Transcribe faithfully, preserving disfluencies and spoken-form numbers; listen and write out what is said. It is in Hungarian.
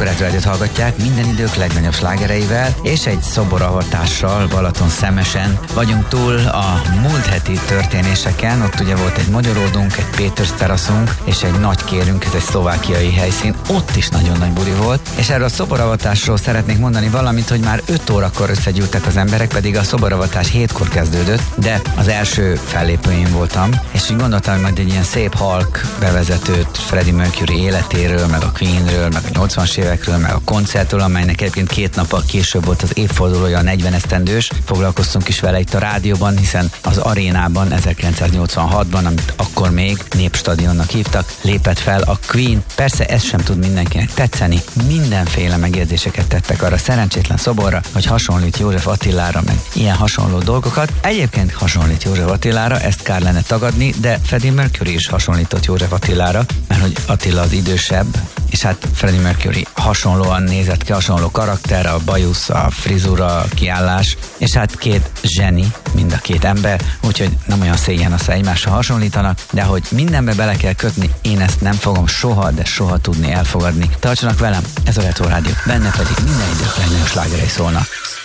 Akkor Rádiót hallgatják minden idők legnagyobb slágereivel, és egy szoboravatással Balaton Szemesen vagyunk túl a múlt heti történéseken. Ott ugye volt egy magyaródunk, egy Péters teraszunk, és egy nagy kérünk, ez egy szlovákiai helyszín. Ott is nagyon nagy buli volt, és erről a szoboravatásról szeretnék mondani valamit, hogy már öt órakor összegyűltek az emberek, pedig a szoboravatás hétkor kezdődött, de az első fellépőim voltam, és úgy gondoltam, hogy majd egy ilyen szép halk bevezetőt Freddie Mercury életéről, meg a Queenről, meg a nyolcvanas évekről, meg a koncertről, amelynek egyébként két nappal később volt az évfordulója, a negyven esztendős. Foglalkoztunk is vele itt a rádióban, hiszen az arénában ezerkilencszáznyolcvanhatban, amit akkor még Népstadionnak hívtak, lépett fel a Queen. Persze ez sem tud mindenkinek tetszeni, mindenféle megjegyzéseket tettek arra szerencsétlen szoborra, hogy hasonlít József Attilára, meg ilyen hasonló dolgokat. Egyébként hasonlít József Attilára, ezt kár lenne tagadni, de Freddie Mercury is hasonlított József Attilára, mert hogy Attila az idősebb, és hát Freddie Mercury hasonlóan nézett ki, hasonló karakter, a bajusz, a frizura, a kiállás, és hát két zseni, mind a két ember, úgyhogy nem olyan szégyen az, egymásra hasonlítanak, de hogy mindenbe bele kell kötni, én ezt nem fogom soha, de soha tudni elfogadni. Tartsanak velem, ez a Retro Rádió, benne pedig minden idők legnagyobb slágerei szólnak.